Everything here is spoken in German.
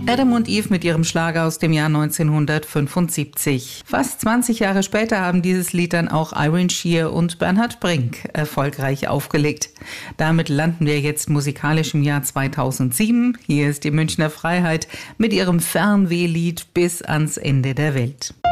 Adam und Eve mit ihrem Schlager aus dem Jahr 1975. Fast 20 Jahre später haben dieses Lied dann auch Irene Shear und Bernhard Brink erfolgreich aufgelegt. Damit landen wir jetzt musikalisch im Jahr 2007. Hier ist die Münchner Freiheit mit ihrem Fernwehlied Bis ans Ende der Welt.